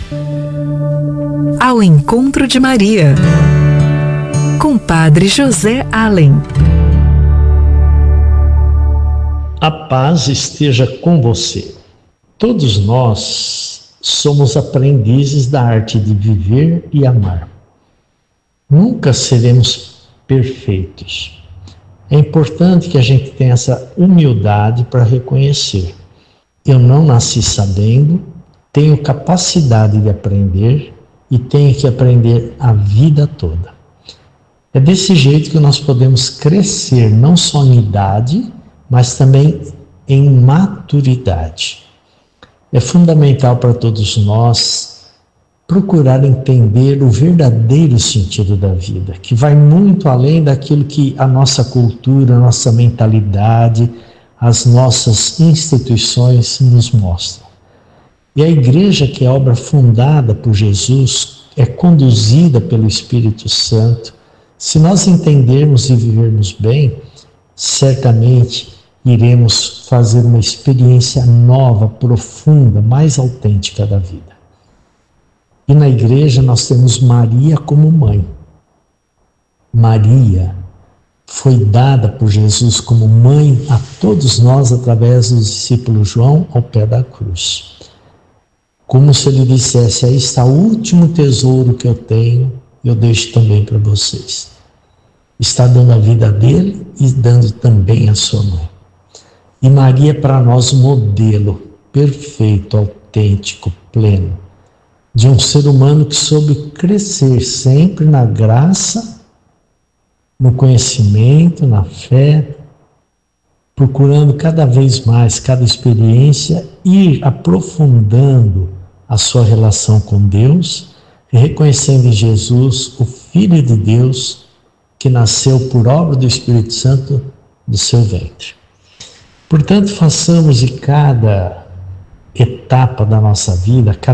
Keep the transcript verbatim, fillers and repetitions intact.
Ao encontro de Maria, com Padre José Allen. A paz esteja com você. Todos nós somos aprendizes da arte de viver e amar. Nunca seremos perfeitos. É importante que a gente tenha essa humildade para reconhecer. Eu não nasci sabendo, tenho capacidade de aprender e tenho que aprender a vida toda. É desse jeito que nós podemos crescer, não só em idade, mas também em maturidade. É fundamental para todos nós procurar entender o verdadeiro sentido da vida, que vai muito além daquilo que a nossa cultura, a nossa mentalidade, as nossas instituições nos mostram. E a igreja, que é obra fundada por Jesus, é conduzida pelo Espírito Santo. Se nós entendermos e vivermos bem, certamente iremos fazer uma experiência nova, profunda, mais autêntica da vida. E na igreja nós temos Maria como mãe. Maria foi dada por Jesus como mãe a todos nós através do discípulo João ao pé da cruz. Como se ele dissesse: aí está o último tesouro que eu tenho, eu deixo também para vocês. Está dando a vida dele e dando também a sua mãe. E Maria é para nós o modelo perfeito, autêntico, pleno, de um ser humano que soube crescer sempre na graça, no conhecimento, na fé, procurando cada vez mais, cada experiência, ir aprofundando a sua relação com Deus, e reconhecendo em Jesus o Filho de Deus, que nasceu por obra do Espírito Santo do seu ventre. Portanto, façamos de cada etapa da nossa vida,